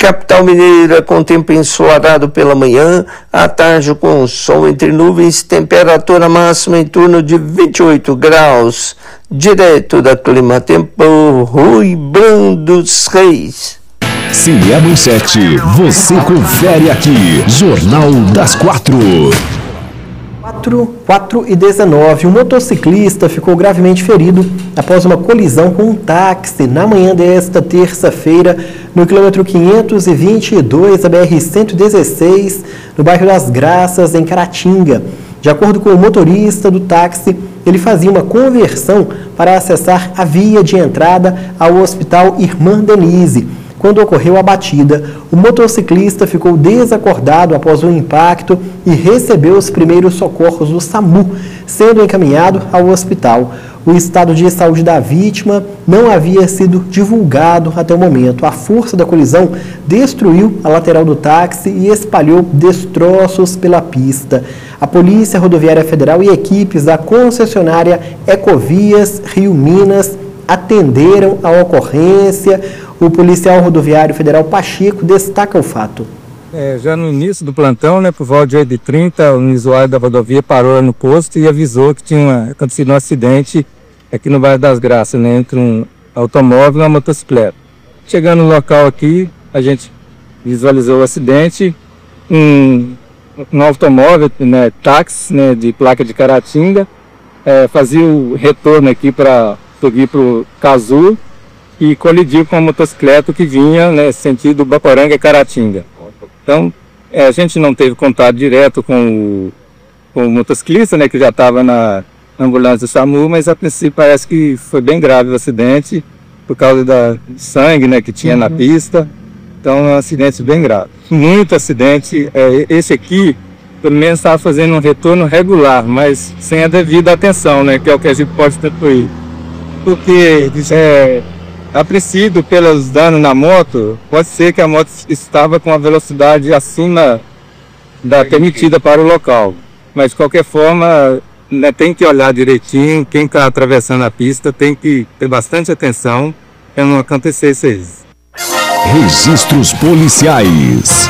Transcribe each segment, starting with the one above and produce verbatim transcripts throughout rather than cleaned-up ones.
Capital mineira com tempo ensolarado pela manhã, à tarde com sol entre nuvens, temperatura máxima em torno de vinte e oito graus. Direto da Clima Tempo, Rui Brandos Reis. Se é manchete, você confere aqui. Jornal das Quatro. quatro e dezenove. Um motociclista ficou gravemente ferido após uma colisão com um táxi na manhã desta terça-feira, no quilômetro quinhentos e vinte e dois da B R cento e dezesseis, no bairro das Graças, em Caratinga. De acordo com o motorista do táxi, ele fazia uma conversão para acessar a via de entrada ao Hospital Irmã Denise. Quando ocorreu a batida, o motociclista ficou desacordado após o impacto e recebeu os primeiros socorros do SAMU, sendo encaminhado ao hospital. O estado de saúde da vítima não havia sido divulgado até o momento. A força da colisão destruiu a lateral do táxi e espalhou destroços pela pista. A Polícia Rodoviária Federal e equipes da concessionária Ecovias Rio Minas atenderam a ocorrência. O policial rodoviário federal Pacheco destaca o fato. É, já no início do plantão, né, por volta de oito e trinta, o usuário da rodovia parou no posto e avisou que tinha acontecido um acidente aqui no bairro das Graças, né, entre um automóvel e uma motocicleta. Chegando no local aqui, a gente visualizou o acidente, um, um automóvel, né, táxi, né, de placa de Caratinga, é, fazia o retorno aqui para subir para o Cazu, e colidiu com a motocicleta que vinha, né, sentido Baporanga e Caratinga. Então, é, a gente não teve contato direto com o, com o motociclista, né, que já estava na ambulância do SAMU, mas a princípio parece que foi bem grave o acidente, por causa da sangue, né, que tinha uhum. na pista. Então, é um acidente bem grave. Muito acidente. É, esse aqui, pelo menos, estava fazendo um retorno regular, mas sem a devida atenção, né, que é o que a gente pode concluir. Porque é, a princípio, pelos danos na moto, pode ser que a moto estava com a velocidade acima da permitida para o local. Mas, de qualquer forma, né, tem que olhar direitinho, quem está atravessando a pista tem que ter bastante atenção para não acontecer isso aí. Registros policiais.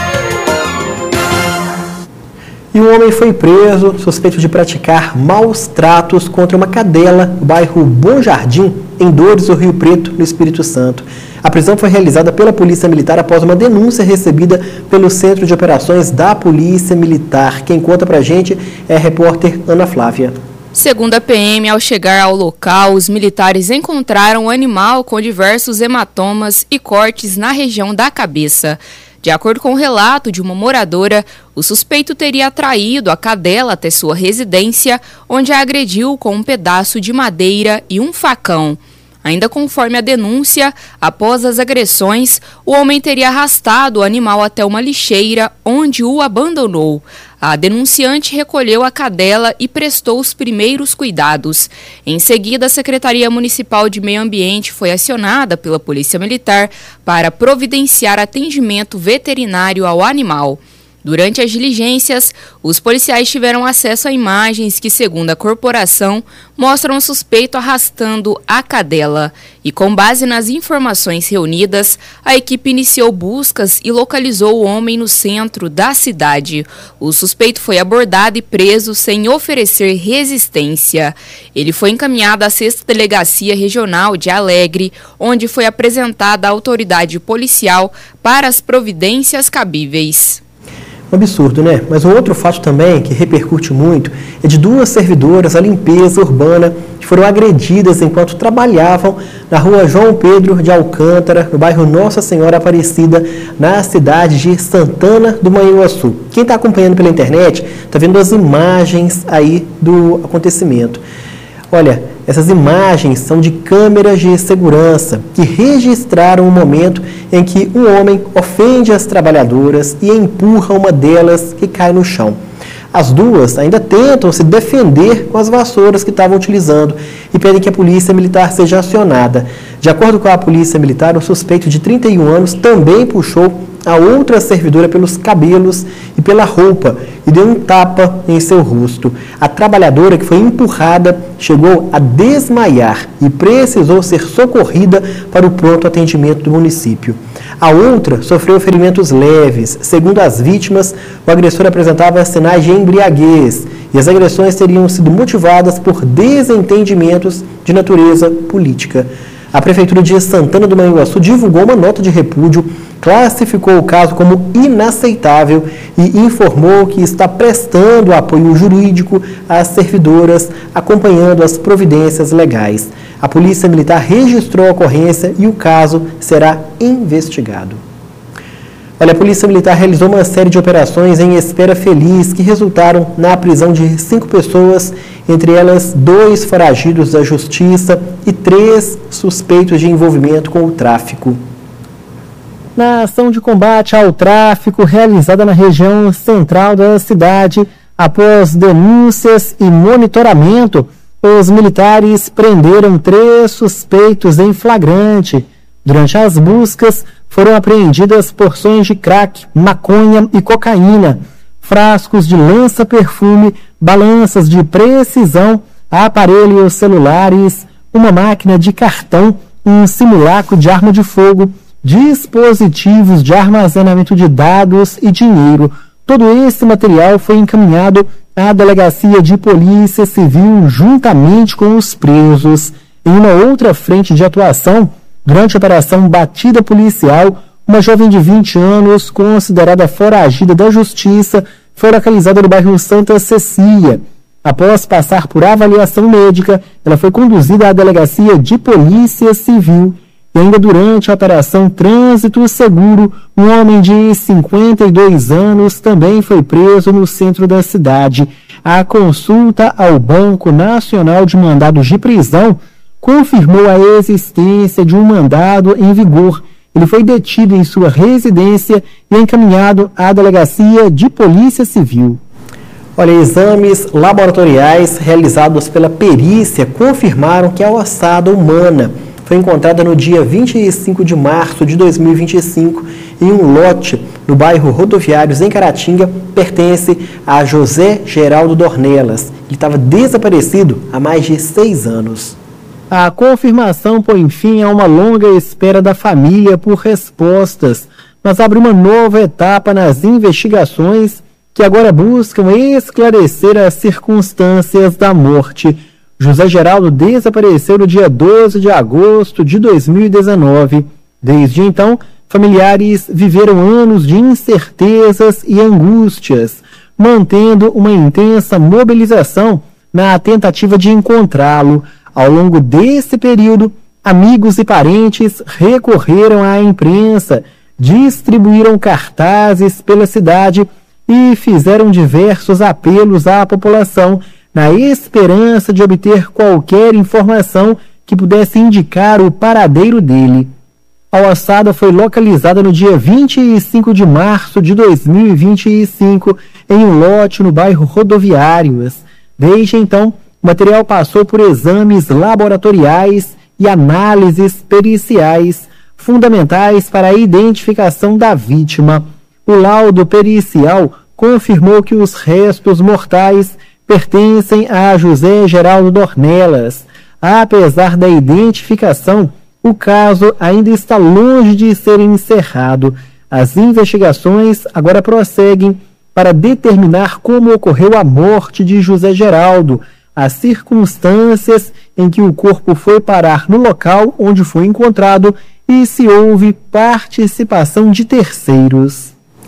E um homem foi preso, suspeito de praticar maus tratos contra uma cadela no bairro Bom Jardim, em Dores do Rio Preto, no Espírito Santo. A prisão foi realizada pela Polícia Militar após uma denúncia recebida pelo Centro de Operações da Polícia Militar. Quem conta pra gente é a repórter Ana Flávia. Segundo a P M, ao chegar ao local, os militares encontraram o animal com diversos hematomas e cortes na região da cabeça. De acordo com o relato de uma moradora, o suspeito teria atraído a cadela até sua residência, onde a agrediu com um pedaço de madeira e um facão. Ainda conforme a denúncia, após as agressões, o homem teria arrastado o animal até uma lixeira, onde o abandonou. A denunciante recolheu a cadela e prestou os primeiros cuidados. Em seguida, a Secretaria Municipal de Meio Ambiente foi acionada pela Polícia Militar para providenciar atendimento veterinário ao animal. Durante as diligências, os policiais tiveram acesso a imagens que, segundo a corporação, mostram o suspeito arrastando a cadela. E com base nas informações reunidas, a equipe iniciou buscas e localizou o homem no centro da cidade. O suspeito foi abordado e preso sem oferecer resistência. Ele foi encaminhado à sexta Delegacia Regional de Alegre, onde foi apresentada à autoridade policial para as providências cabíveis. Um absurdo, né? Mas um outro fato também que repercute muito é de duas servidoras da limpeza urbana que foram agredidas enquanto trabalhavam na rua João Pedro de Alcântara, no bairro Nossa Senhora Aparecida, na cidade de Santana do Manhuaçu. Quem está acompanhando pela internet está vendo as imagens aí do acontecimento. Olha, essas imagens são de câmeras de segurança que registraram o momento em que um homem ofende as trabalhadoras e empurra uma delas que cai no chão. As duas ainda tentam se defender com as vassouras que estavam utilizando e pedem que a polícia militar seja acionada. De acordo com a polícia militar, o suspeito de trinta e um anos também puxou a outra servidora pelos cabelos e pela roupa, e deu um tapa em seu rosto. A trabalhadora, que foi empurrada, chegou a desmaiar e precisou ser socorrida para o pronto atendimento do município. A outra sofreu ferimentos leves. Segundo as vítimas, o agressor apresentava sinais de embriaguez e as agressões teriam sido motivadas por desentendimentos de natureza política. A Prefeitura de Santana do Manhuaçu divulgou uma nota de repúdio, classificou o caso como inaceitável e informou que está prestando apoio jurídico às servidoras, acompanhando as providências legais. A Polícia Militar registrou a ocorrência e o caso será investigado. Olha, a Polícia Militar realizou uma série de operações em Espera Feliz que resultaram na prisão de cinco pessoas, entre elas dois foragidos da Justiça e três suspeitos de envolvimento com o tráfico. Na ação de combate ao tráfico realizada na região central da cidade, após denúncias e monitoramento, os militares prenderam três suspeitos em flagrante. Durante as buscas, foram apreendidas porções de crack, maconha e cocaína, frascos de lança-perfume, balanças de precisão, aparelhos celulares, uma máquina de cartão, um simulacro de arma de fogo, dispositivos de armazenamento de dados e dinheiro. Todo esse material foi encaminhado à Delegacia de Polícia Civil juntamente com os presos. Em uma outra frente de atuação, durante a operação Batida Policial, uma jovem de vinte anos, considerada foragida da Justiça, foi localizada no bairro Santa Cecília. Após passar por avaliação médica, ela foi conduzida à Delegacia de Polícia Civil. E ainda durante a operação Trânsito Seguro, um homem de cinquenta e dois anos também foi preso no centro da cidade. A consulta ao Banco Nacional de Mandados de Prisão confirmou a existência de um mandado em vigor. Ele foi detido em sua residência e encaminhado à Delegacia de Polícia Civil. Olha, exames laboratoriais realizados pela perícia confirmaram que a ossada humana foi encontrada no dia vinte e cinco de março de dois mil e vinte e cinco em um lote no bairro Rodoviários, em Caratinga, pertence a José Geraldo Dornelas. Ele estava desaparecido há mais de seis anos. A confirmação põe fim a uma longa espera da família por respostas, mas abre uma nova etapa nas investigações que agora buscam esclarecer as circunstâncias da morte. José Geraldo desapareceu no dia doze de agosto de dois mil e dezenove. Desde então, familiares viveram anos de incertezas e angústias, mantendo uma intensa mobilização na tentativa de encontrá-lo. Ao longo desse período, amigos e parentes recorreram à imprensa, distribuíram cartazes pela cidade e fizeram diversos apelos à população na esperança de obter qualquer informação que pudesse indicar o paradeiro dele. A ossada foi localizada no dia vinte e cinco de março de dois mil e vinte e cinco em um lote no bairro Rodoviários. Desde então, o material passou por exames laboratoriais e análises periciais fundamentais para a identificação da vítima. O laudo pericial confirmou que os restos mortais pertencem a José Geraldo Dornelas. Apesar da identificação, o caso ainda está longe de ser encerrado. As investigações agora prosseguem para determinar como ocorreu a morte de José Geraldo, as circunstâncias em que o corpo foi parar no local onde foi encontrado e se houve participação de terceiros.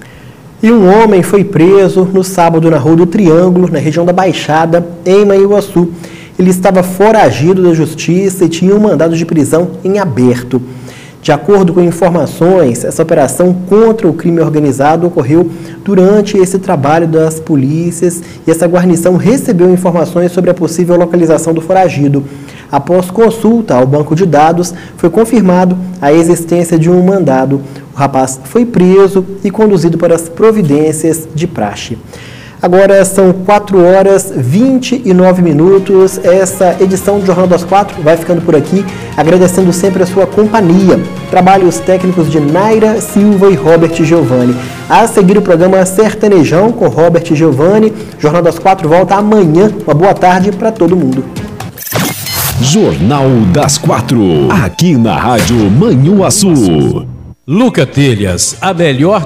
E um homem foi preso no sábado na Rua do Triângulo, na região da Baixada, em Manhuaçu. Ele estava foragido da Justiça e tinha um mandado de prisão em aberto. De acordo com informações, essa operação contra o crime organizado ocorreu durante esse trabalho das polícias e essa guarnição recebeu informações sobre a possível localização do foragido. Após consulta ao banco de dados, foi confirmado a existência de um mandado. O rapaz foi preso e conduzido para as providências de praxe. Agora são quatro horas e vinte e nove minutos. Essa edição do Jornal das Quatro vai ficando por aqui, agradecendo sempre a sua companhia. Trabalhos técnicos de Naira Silva e Robert Giovanni. A seguir o programa Sertanejão com Robert Giovanni. Jornal das Quatro volta amanhã. Uma boa tarde para todo mundo. Jornal das Quatro, aqui na Rádio Manhuaçu. Luca Telhas, a melhor